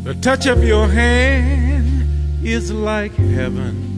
The touch of your hand is like heaven.